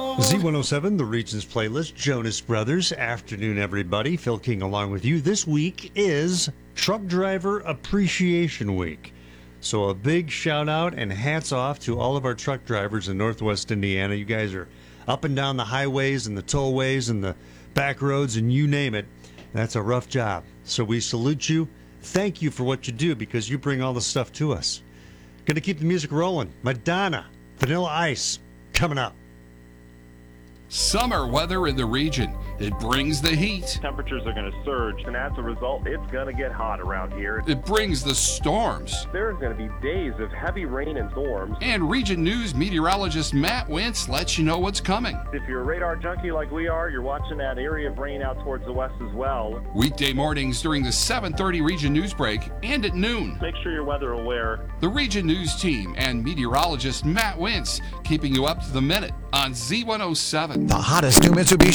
Z107, the Regions Playlist, Jonas Brothers. Afternoon, everybody. Phil King along with you. This week is Truck Driver Appreciation Week. So a big shout out and hats off to all of our truck drivers in Northwest Indiana. You guys are up and down the highways and the tollways and the back roads and you name it. That's a rough job. So we salute you. Thank you for what you do because you bring all the stuff to us. Going to keep the music rolling. Madonna, Vanilla Ice, coming up. Summer weather in the region. It brings the heat. Temperatures are going to surge, and as a result, it's going to get hot around here. It brings the storms. There's going to be days of heavy rain and storms. And Region News meteorologist Matt Wentz lets you know what's coming. If you're a radar junkie like we are, you're watching that area of rain out towards the west as well. Weekday mornings during the 7:30 Region News break and at noon. Make sure you're weather aware. The Region News team and meteorologist Matt Wentz keeping you up to the minute on Z107. The hottest new Mitsubishi